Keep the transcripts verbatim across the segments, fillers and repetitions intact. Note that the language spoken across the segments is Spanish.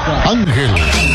Ángel.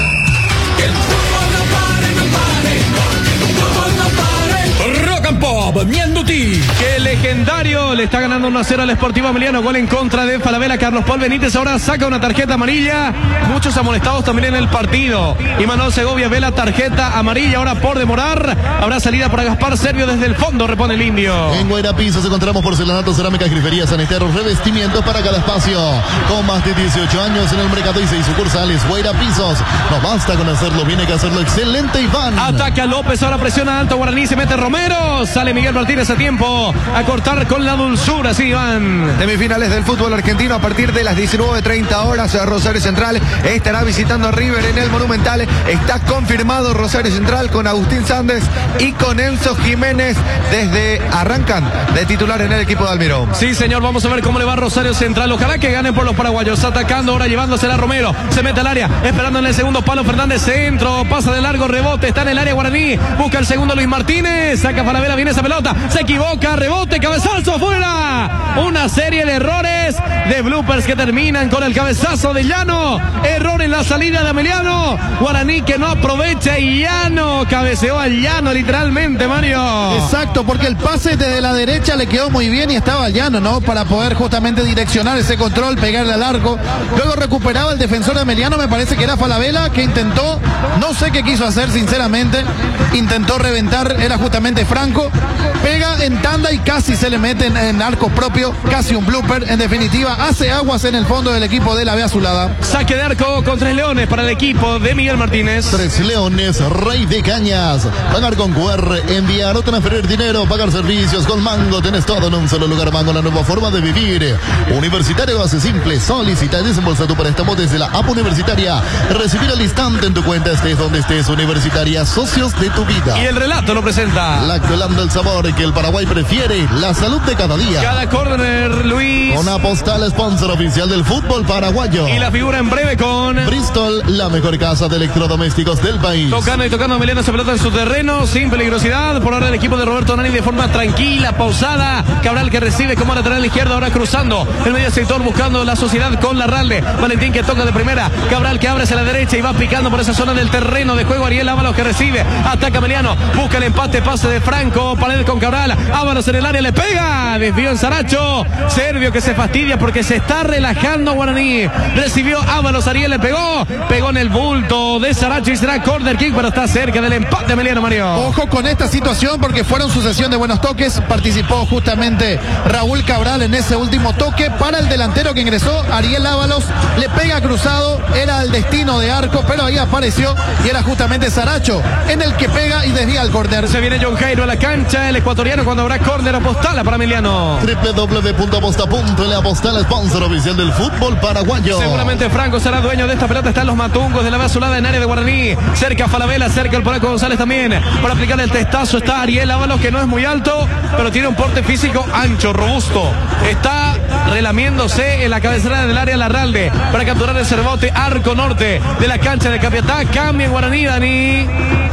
Rock and Pop, Mianduti. Que legendario le está ganando uno a cero al Sportivo Emiliano. Gol en contra de Falabella. Carlos Paul Benítez ahora saca una tarjeta amarilla. Muchos amonestados también en el partido. Y Manuel Segovia ve la tarjeta amarilla ahora por demorar. Habrá salida para Gaspar Servio desde el fondo. Repone el indio. En Guairapisos encontramos porcelanato, cerámica, grifería, sanitarios, revestimientos para cada espacio. Con más de dieciocho años en el mercado y seis sucursales. Guairapisos. No basta con hacerlo, viene que hacerlo excelente, Iván. Ataca López, ahora presiona alto Guaraní, se mete Romero. Sale Miguel Martínez a tiempo a cortar con la dulzura, sí, Iván. Semifinales del fútbol argentino a partir de las diecinueve treinta horas. Rosario Central estará visitando a River en el Monumental. Está confirmado Rosario Central con Agustín Sández y con Enzo Jiménez. Desde arrancan de titular en el equipo de Almirón. Sí, señor, vamos a ver cómo le va Rosario Central. Ojalá que gane por los paraguayos. Atacando ahora, llevándosela a Romero. Se mete al área, esperando en el segundo palo Fernández. Centro, pasa de largo, rebote. Está en el área Guaraní. Busca el segundo Luis Martínez. Saca Falabella, viene esa pelota. Se equivoca, rebote, cabezazo afuera. Una serie de errores, de bloopers que terminan con el cabezazo de Llano. Error en la salida de Emiliano. Guaraní que no aprovecha y Llano cabeceó al Llano literalmente, Mario. Exacto, porque el pase desde la derecha le quedó muy bien y estaba Llano, ¿no? Para poder justamente direccionar ese control, pegarle al arco. Luego recuperaba el defensor de Emiliano, me parece que era Falabella, que intentó, no sé qué quiso hacer sinceramente, intentó reventar, era justamente Franco, pega en tanda y casi se le mete en, en arco propio, casi un blooper. En definitiva, hace aguas en el fondo del equipo de la B Azulada. Saque de arco con tres leones para el equipo de Miguel Martínez. Tres leones, Rey de Cañas. Pagar con Q R, enviar o transferir dinero, pagar servicios con Mango. Tenés todo en un solo lugar. Mango, la nueva forma de vivir. Universitario hace simple. Solicita y desembolsa tu préstamo desde la app universitaria. Recibir al instante en tu cuenta, estés donde estés. Universitaria, socios de tu vida. Y el relato lo presenta Lactolando, el sabor que el Paraguay prefiere. La salud de cada día. Cada córner, Luis. Una postal, sponsor oficial del fútbol paraguayo. Y la figura en breve con Bristol, la mejor casa de electrodomésticos del país. Tocando y tocando Emiliano esa pelota en su terreno, sin peligrosidad. Por ahora el equipo de Roberto Nani de forma tranquila, pausada. Cabral que recibe como lateral izquierdo, ahora cruzando el medio sector, buscando la sociedad con Larralde. Valentín que toca de primera. Cabral que abre hacia la derecha y va picando por esa zona del terreno de juego. Ariel Ábalos que recibe. Ataca Emiliano. Busca el empate. Pase de Franco. Pared con Cabral. Ábalos en el área. Le pega. Desvío en Saracho. Servio que se fastidia porque se está relajando Guaraní. Recibió Ábalos. Ariel le pegó. Pegó en el bulto de Saracho y será corner kick, pero está cerca del empate Emiliano, Mario. Ojo con esta situación porque fueron sucesión de buenos toques. Participó justamente Raúl Cabral en ese último toque para el delantero que ingresó, Ariel Ábalos. Le pega cruzado. Era el destino de arco, pero ahí apareció y era justamente Saracho en el que pega y desvía al córner. Se viene John Jairo a la cancha, el ecuatoriano, cuando habrá córner. Apostala para Emiliano. doble u doble u doble u punto aposta punto ele Apostal, sponsor oficial del fútbol paraguayo. Seguramente Franco será dueño de esta pelota. Están los matungos de la B Azulada en área de Guaraní. Cerca Falabella, cerca el Polaco González también. Para aplicar el testazo está Ariel Ábalos, que no es muy alto, pero tiene un porte físico ancho, robusto. Está relamiéndose en la cabecera del área Larralde para capturar el cervote, arco norte de la cancha de Capiatá. Cambia en Guaraní, Dani.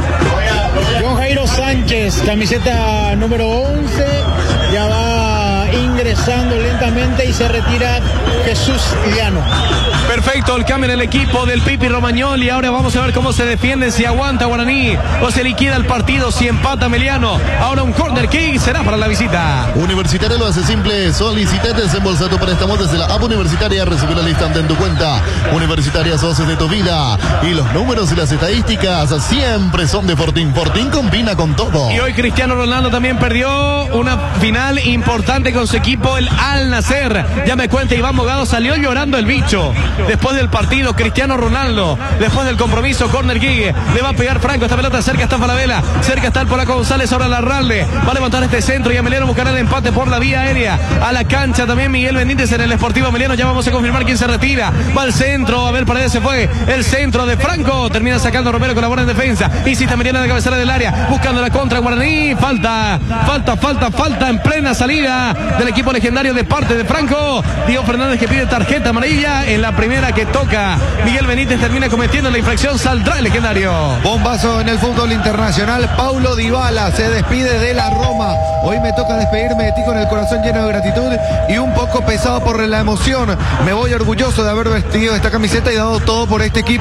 John Jairo Sánchez, camiseta número once, ya va ingresando lentamente y se retira Jesús Llano. Perfecto, el cambio en el equipo del Pipi Romagnoli. Ahora vamos a ver cómo se defiende, si aguanta Guaraní o se liquida el partido, si empata Emiliano. Ahora un corner kick será para la visita. Universitario lo hace simple. Solicita, desembolsa tu préstamo desde la app universitaria. Recibir al instante en tu cuenta. Universitaria, socios de tu vida. Y los números y las estadísticas siempre son de Fortín. Fortín combina con todo. Y hoy Cristiano Ronaldo también perdió una final importante con su equipo, el Al Nacer. Ya me cuenta Iván Bogado, salió llorando el bicho. Después del partido, Cristiano Ronaldo, después del compromiso, corner kick, le va a pegar Franco esta pelota, cerca está Falabella, cerca está el Polaco González, ahora Larralde, va a levantar este centro y Emiliano buscará el empate por la vía aérea, a la cancha también Miguel Benítez en el Sportivo Emiliano, ya vamos a confirmar quién se retira, va al centro, a ver, Paredes se fue, el centro de Franco, termina sacando Romero, colabora en defensa, insiste Emiliano de cabecera del área, buscando la contra Guaraní, falta, falta, falta, falta en plena salida del equipo legendario de parte de Franco, Diego Fernández que pide tarjeta amarilla en la primera que toca Miguel Benítez, termina cometiendo la infracción, saldrá el legendario. Bombazo en el fútbol internacional. Paulo Dybala se despide de la Roma. Hoy me toca despedirme de ti con el corazón lleno de gratitud y un poco pesado por la emoción. Me voy orgulloso de haber vestido esta camiseta y dado todo por este equipo.